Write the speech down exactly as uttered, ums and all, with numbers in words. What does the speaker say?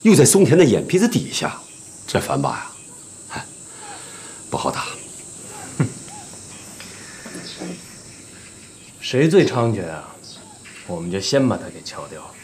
又在松田的眼皮子底下，这反把呀，哎，不好打。 哼，谁最猖獗啊？我们就先把他给敲掉。